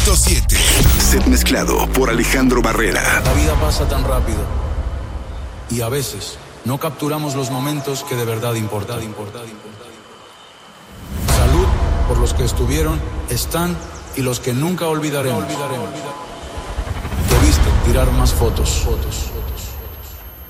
100.7. Set mezclado por Alejandro Barrera. La vida pasa tan rápido y a veces no capturamos los momentos que de verdad importan. Salud por los que estuvieron, están y los que nunca olvidaremos. Debiste tirar más fotos.